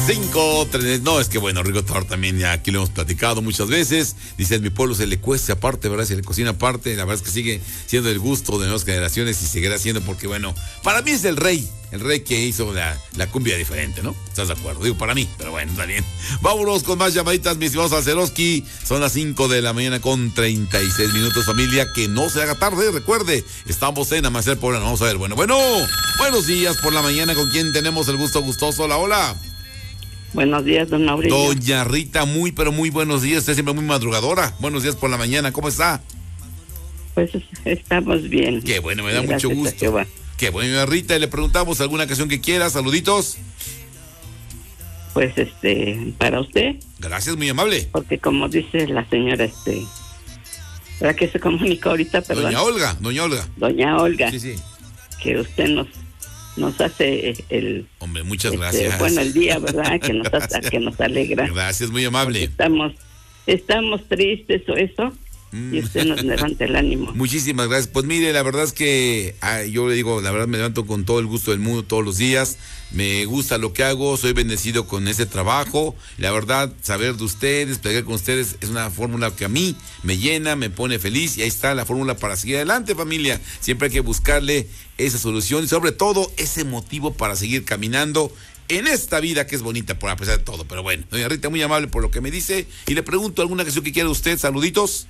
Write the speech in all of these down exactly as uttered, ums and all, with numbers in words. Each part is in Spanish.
Cinco, tres, no, es que bueno, Rigo Tobar también ya aquí lo hemos platicado muchas veces. Dice, en mi pueblo se le cuece aparte, ¿verdad? Se le cocina aparte. La verdad es que sigue siendo el gusto de nuevas generaciones y seguirá siendo porque, bueno, para mí es el rey. El rey que hizo la, la cumbia diferente, ¿no? ¿Estás de acuerdo? Digo, para mí, pero bueno, está bien. Vámonos con más llamaditas, mis estimados Alceroski. Son las cinco de la mañana con treinta y seis minutos, familia. Que no se haga tarde, recuerde. Estamos en Amanecer Poblano. Vamos a ver, bueno, bueno. Buenos días por la mañana. ¿Con quién tenemos el gusto gustoso? Hola, hola. Buenos días, don Mauricio. Doña Rita, muy, pero muy buenos días. Usted siempre muy madrugadora. Buenos días por la mañana. ¿Cómo está? Pues estamos bien. Qué bueno, me da Gracias mucho gusto. Qué bueno, doña Rita. Y le preguntamos alguna canción que quiera. Saluditos. Pues, este, para usted. Gracias, muy amable. Porque como dice la señora, este, la que se comunicó ahorita, perdón. Doña Olga, doña Olga. Doña Olga. Sí, sí. Que usted nos nos hace el... Hombre, muchas este, gracias. Bueno, el día, ¿verdad? Que nos, hace, que nos alegra. Gracias, muy amable. Estamos, estamos tristes o eso, mm. y usted nos levanta el ánimo. Muchísimas gracias. Pues mire, la verdad es que ah, yo le digo, la verdad me levanto con todo el gusto del mundo todos los días. Me gusta lo que hago, soy bendecido con ese trabajo. La verdad, saber de ustedes, platicar con ustedes es una fórmula que a mí me llena, me pone feliz y ahí está la fórmula para seguir adelante, familia. Siempre hay que buscarle esa solución y sobre todo ese motivo para seguir caminando en esta vida que es bonita por a pesar de todo. Pero bueno, doña Rita, muy amable por lo que me dice y le pregunto alguna canción que quiera usted. Saluditos.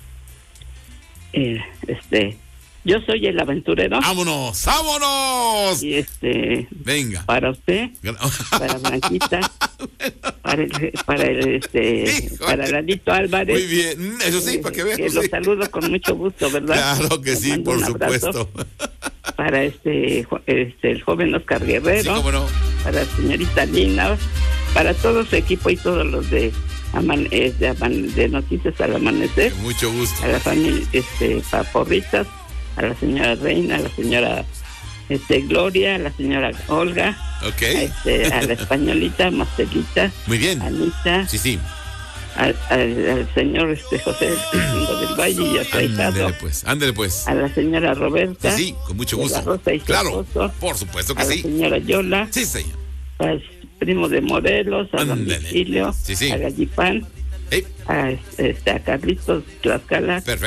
Eh, este... Yo soy el aventurero. ¡Vámonos! ¡Vámonos! Y este... Venga. Para usted, para Blanquita, para el, para el, este... Híjole. Para Lalito Álvarez. Muy bien, eso sí, eh, para que vean. Que sí. lo saludo con mucho gusto, ¿verdad? Claro que sí, por supuesto. Para este, este, el joven Oscar Guerrero. Sí, cómo no. Para la señorita Lina, para todo su equipo y todos los de... Aman, eh, de, aman, de Noticias al Amanecer. Con mucho gusto. A la familia, este, Paporritas, a la señora Reina, a la señora este, Gloria, a la señora Olga, okay. a, este, a la españolita, Marcelita, muy bien, Anita, sí, sí, al, al, al señor este, José del Valle y a su ándele pues, ándele pues, a la señora Roberta, sí, sí, con mucho gusto, Rosa y claro, esposo, por supuesto que a sí, la señora Yola, sí, señor, al primo de Morelos, a Don Vicilio, sí, sí. a Gallipán, hey. a, este, a Carlitos Tlaxcala, perfecto.